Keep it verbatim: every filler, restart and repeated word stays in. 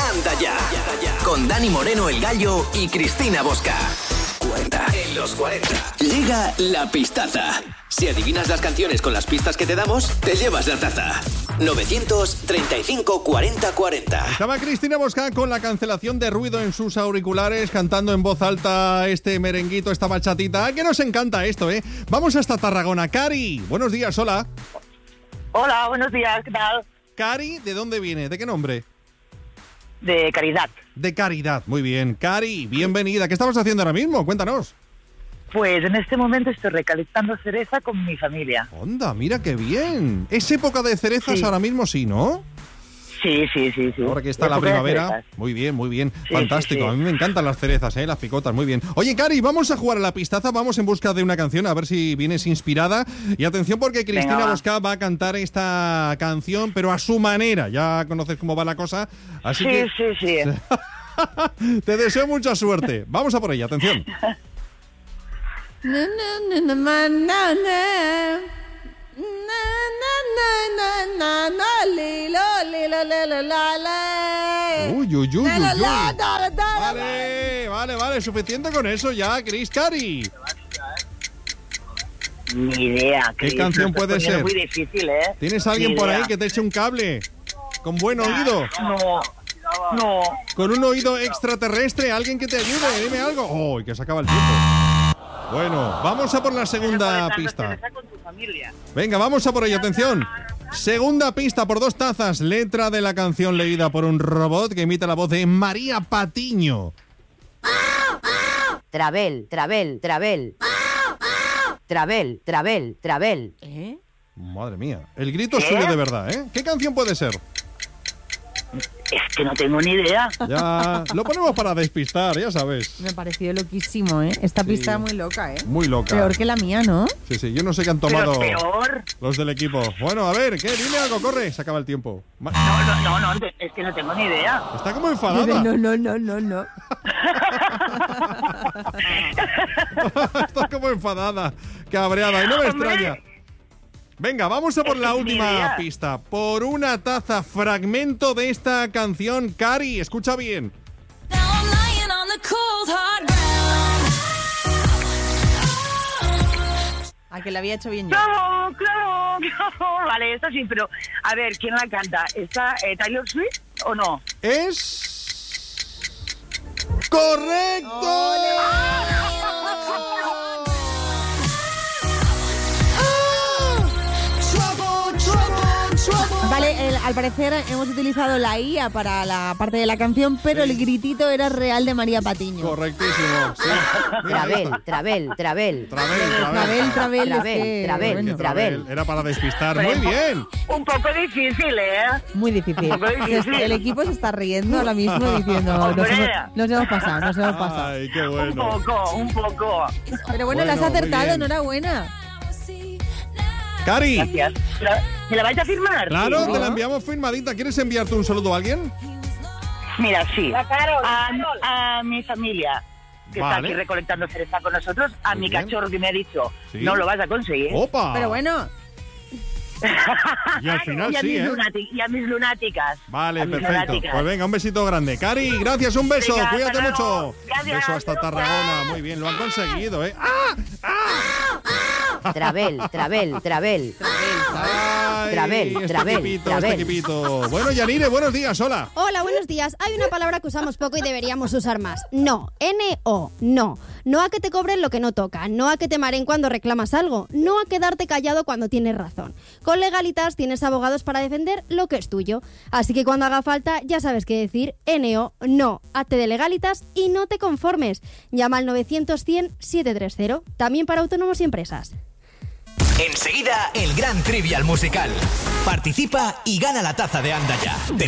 Anda Ya, con Dani Moreno el Gallo y Cristina Bosca. cuarenta en los cuarenta. Llega la pistaza. Si adivinas las canciones con las pistas que te damos, te llevas la taza. novecientos treinta y cinco cuarenta cuarenta. Estaba Cristina Bosca con la cancelación de ruido en sus auriculares, cantando en voz alta este merenguito, esta bachatita. ¡Ah, que nos encanta esto, eh! Vamos hasta Tarragona. Cari, buenos días, hola. Hola, buenos días, ¿qué tal? Cari, ¿de dónde viene? ¿De qué nombre? De Caridad. De Caridad, muy bien. Cari, bienvenida. ¿Qué estabas haciendo ahora mismo? Cuéntanos. Pues en este momento estoy recolectando cereza con mi familia. Onda, mira qué bien. Es época de cerezas Sí. ahora mismo, sí, ¿no? Sí, sí, sí, sí. Ahora que está la Época de primavera. cerezas. Muy bien, muy bien. Sí, Fantástico. sí, sí. A mí me encantan las cerezas, ¿eh? Las picotas, muy bien. Oye, Cari, vamos a jugar a la pistaza. Vamos en busca de una canción, a ver si vienes inspirada. Y atención porque Cristina Venga, va. Bosca va a cantar esta canción, pero a su manera. Ya conoces cómo va la cosa. Así Sí, que sí, sí. te deseo mucha suerte. Vamos a por ella, atención. Uy, uy, uy, uy, uy. Vale, vale, vale. Suficiente con eso ya, Cris. Cari. Ni idea. ¿Qué Cris, canción me estás puede poniendo ser? muy difícil, ¿eh? ¿Tienes a alguien Ni por idea. ahí que te eche un cable? ¿Con buen oído? No, no. ¿Con un oído extraterrestre? ¿Alguien que te ayude? Dime algo. ¡Oh, que se acaba el tiempo! Bueno, vamos a por la segunda Recolectando pista. cereza con tu familia. Venga, vamos a por ello. Atención. Segunda pista por dos tazas. Letra de la canción leída por un robot que imita la voz de María Patiño. Travel, travel, travel. Travel, travel, travel. ¿Eh? Madre mía. El grito es suyo de verdad, ¿eh? ¿Qué canción puede ser? Es que no tengo ni idea. Ya lo ponemos para despistar, ya sabes. Me pareció loquísimo, ¿eh? Esta Sí. pista muy loca, ¿eh? Muy loca. Peor que la mía, ¿no? Sí, sí, yo no sé qué han Pero tomado peor. los del equipo. Bueno, a ver, ¿qué? Dime algo, corre. Se acaba el tiempo. Ma- No, no, no, no, es que no tengo ni idea. Está como enfadada. No, no, no, no, no. Está como enfadada, cabreada. Y no me Hombre. extraña. Venga, vamos a por Es la que ni última idea. pista. Por una taza, fragmento de esta canción. Cari, escucha bien. A que la había hecho bien yo. Claro, claro, claro. Vale, eso sí, pero a ver, ¿quién la canta? ¿Está eh, Taylor Swift o no? Es... ¡Correcto! Vale, el- al parecer hemos utilizado la I A para la parte de la canción, pero el gritito era real de María Patiño. Correctísimo. Sí. Mira, Travel, travel, travel. Travel, Travel, travel, es que, Travel, bueno, travel. Era para despistar. Pero Muy un po- bien. Un poco difícil, ¿eh? muy difícil. Un poco difícil. El equipo se está riendo ahora mismo diciendo, nos Hombre. hemos, nos hemos pasado, nos hemos pasado. Ay, qué Un bueno. poco, un poco. Pero bueno, la has Bueno, muy acertado, bien. enhorabuena. Cari. Gracias. ¿La- ¿Me la vais a firmar? Claro, Sí. te la enviamos firmadita. ¿Quieres enviarte un saludo a alguien? Mira, sí. A, a mi familia, que Vale. está aquí recolectando cereza con nosotros, a Muy mi bien. cachorro que me ha dicho, Sí. no lo vas a conseguir. ¡Opa! Pero bueno, Y al final y a sí, mis ¿eh? lunati- y a mis lunáticas. Vale, A mis perfecto. lunáticas. Pues venga, un besito grande. Cari, gracias, un beso. Venga, Cuídate hasta luego. mucho. Gracias, Beso hasta hasta luego. Tarragona. Muy bien, lo han conseguido, ¿eh? ¡Ah! Travel, travel, travel. Ay, Travel, este travel, equipito, travel. este equipito. Bueno, Yanire, buenos días, hola. Hola, buenos días. Hay una palabra que usamos poco y deberíamos usar más. No. N O. No. No a que te cobren lo que no toca. No a que te mareen cuando reclamas algo. No a quedarte callado cuando tienes razón. Con Legalitas tienes abogados para defender lo que es tuyo. Así que cuando haga falta ya sabes qué decir. N O. No. Hazte de Legalitas y no te conformes. Llama al novecientos cien setecientos treinta. También para autónomos y empresas. Enseguida, el gran Trivial musical. Participa y gana la taza de Anda Ya.